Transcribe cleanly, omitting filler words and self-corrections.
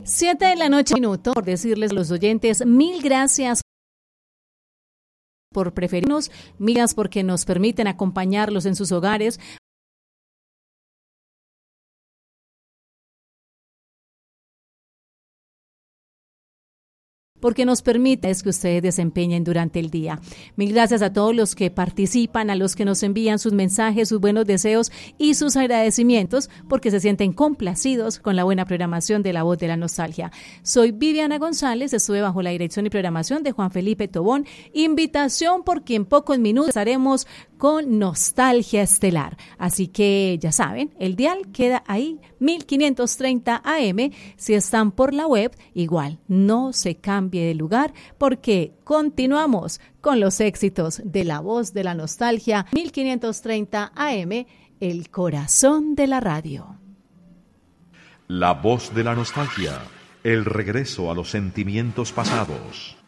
7:00 p.m, por decirles a los oyentes, mil gracias por preferirnos, mil gracias porque nos permiten acompañarlos en sus hogares, porque nos permite que ustedes desempeñen durante el día. Mil gracias a todos los que participan, a los que nos envían sus mensajes, sus buenos deseos y sus agradecimientos, porque se sienten complacidos con la buena programación de La Voz de la Nostalgia. Soy Viviana González, estuve bajo la dirección y programación de Juan Felipe Tobón. Invitación porque en pocos minutos estaremos con Nostalgia Estelar. Así que ya saben, el dial queda ahí, 1530 AM. Si están por la web, igual, no se cambie de lugar porque continuamos con los éxitos de La Voz de la Nostalgia, 1530 AM, el corazón de la radio. La Voz de la Nostalgia, el regreso a los sentimientos pasados.